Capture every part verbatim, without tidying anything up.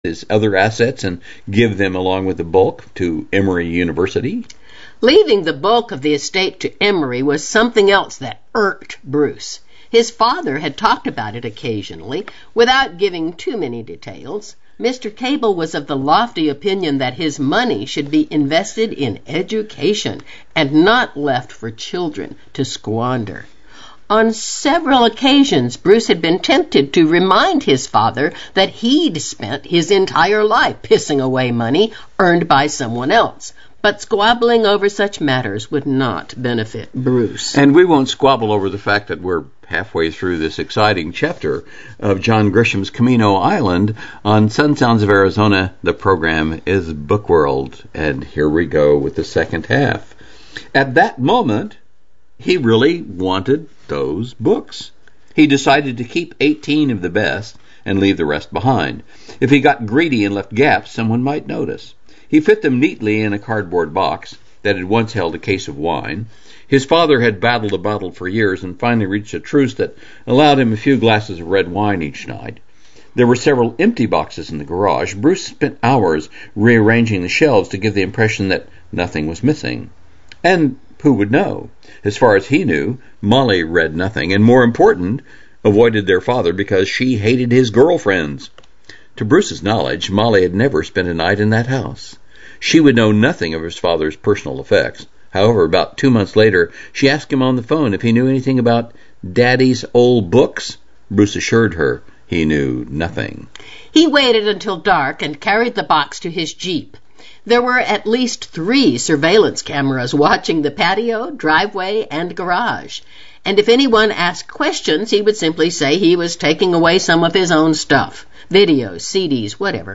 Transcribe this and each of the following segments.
his other assets and give them along with the bulk to Emory University? Leaving the bulk of the estate to Emory was something else that irked Bruce. His father had talked about it occasionally, without giving too many details. Mister Cable was of the lofty opinion that his money should be invested in education and not left for children to squander. On several occasions, Bruce had been tempted to remind his father that he'd spent his entire life pissing away money earned by someone else. But squabbling over such matters would not benefit Bruce. And we won't squabble over the fact that we're halfway through this exciting chapter of John Grisham's Camino Island. On Sun Sounds of Arizona, the program is Book World. And here we go with the second half. At that moment, he really wanted those books. He decided to keep eighteen of the best and leave the rest behind. If he got greedy and left gaps, someone might notice. He fit them neatly in a cardboard box that had once held a case of wine. His father had battled a bottle for years and finally reached a truce that allowed him a few glasses of red wine each night. There were several empty boxes in the garage. Bruce spent hours rearranging the shelves to give the impression that nothing was missing. And who would know? As far as he knew, Molly read nothing, and more important, avoided their father because she hated his girlfriends. To Bruce's knowledge, Molly had never spent a night in that house. She would know nothing of his father's personal effects. However, about two months later, she asked him on the phone if he knew anything about Daddy's old books. Bruce assured her he knew nothing. He waited until dark and carried the box to his Jeep. There were at least three surveillance cameras watching the patio, driveway, and garage. And if anyone asked questions, he would simply say he was taking away some of his own stuff, videos, C Ds, whatever.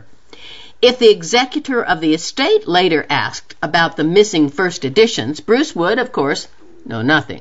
If the executor of the estate later asked about the missing first editions, Bruce would, of course, know nothing.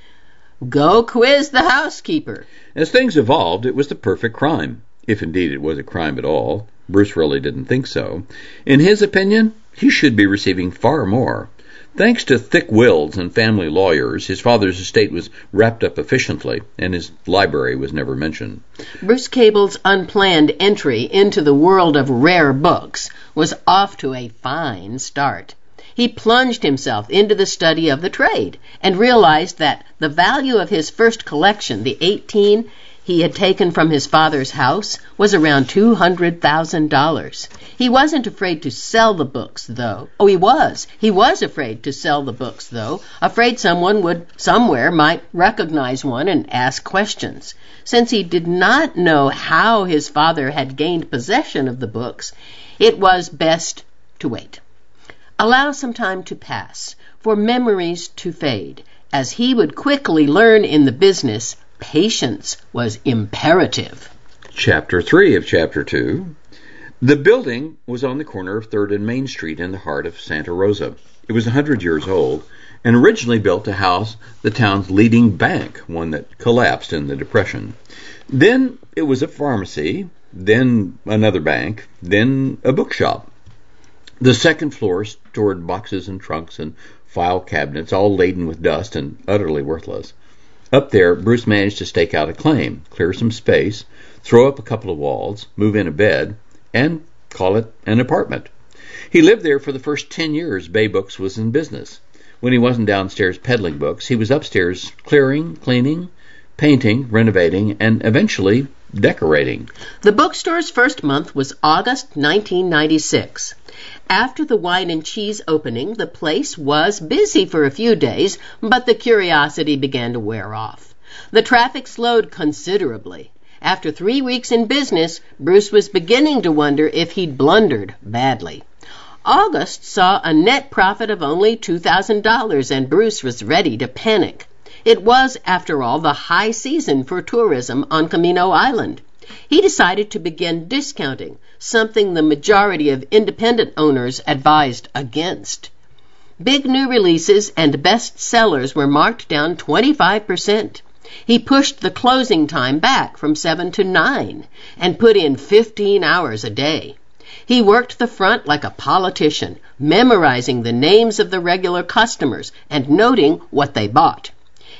Go quiz the housekeeper. As things evolved, it was the perfect crime, if indeed it was a crime at all. Bruce really didn't think so. In his opinion, he should be receiving far more. Thanks to thick wills and family lawyers, his father's estate was wrapped up efficiently, and his library was never mentioned. Bruce Cable's unplanned entry into the world of rare books was off to a fine start. He plunged himself into the study of the trade and realized that the value of his first collection, the eighteen he had taken from his father's house, was around two hundred thousand dollars. He wasn't afraid to sell the books, though. Oh, he was. He was afraid to sell the books, though, afraid someone would somewhere might recognize one and ask questions. Since he did not know how his father had gained possession of the books, it was best to wait. Allow some time to pass, for memories to fade, as he would quickly learn in the business. Patience was imperative. Chapter three of Chapter two. The building was on the corner of third and Main Street in the heart of Santa Rosa. It was a hundred years old and originally built to house the town's leading bank, one that collapsed in the Depression. Then it was a pharmacy, then another bank, then a bookshop. The second floor stored boxes and trunks and file cabinets, all laden with dust and utterly worthless. Up there, Bruce managed to stake out a claim, clear some space, throw up a couple of walls, move in a bed, and call it an apartment. He lived there for the first ten years Bay Books was in business. When he wasn't downstairs peddling books, he was upstairs clearing, cleaning, painting, renovating, and eventually decorating. The bookstore's first month was August nineteen ninety-six. After the wine and cheese opening, the place was busy for a few days, but the curiosity began to wear off. The traffic slowed considerably. After three weeks in business, Bruce was beginning to wonder if he'd blundered badly. August saw a net profit of only two thousand dollars, and Bruce was ready to panic. It was, after all, the high season for tourism on Camino Island. He decided to begin discounting, something the majority of independent owners advised against. Big new releases and best sellers were marked down twenty-five percent. He pushed the closing time back from seven to nine and put in fifteen hours a day. He worked the front like a politician, memorizing the names of the regular customers and noting what they bought.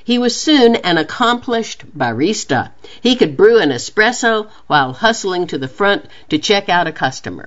He was soon an accomplished barista. He could brew an espresso while hustling to the front to check out a customer.